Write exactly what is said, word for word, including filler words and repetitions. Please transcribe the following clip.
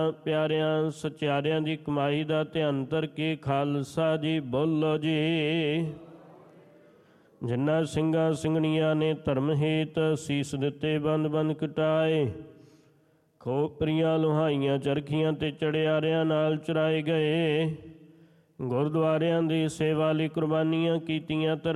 ਪਿਆਰਿਆਂ ਸਚਿਆਰਿਆਂ ਦੀ ਕਮਾਈ ਦਾ ਧਿਆਨ ਧਰ ਕੇ ਖਾਲਸਾ ਜੀ ਬੋਲੋ ਜੀ। ਜਿਨ੍ਹਾਂ ਸਿੰਘਾਂ ਸਿੰਘਣੀਆਂ ਨੇ ਧਰਮ ਹੇਤ ਸੀਸ ਦਿੱਤੇ ਬੰਦ ਬੰਦ ਕਟਾਏ, ਖੋਪਰੀਆਂ ਲੁਹਾਈਆਂ ਚਰਖੀਆਂ ਤੇ ਚੜਿਆਰਿਆਂ ਨਾਲ ਚਰਾਏ ਗਏ, ਗੁਰਦੁਆਰਿਆਂ ਦੀ ਸੇਵਾ ਲਈ ਕੁਰਬਾਨੀਆਂ ਕੀਤੀਆਂ।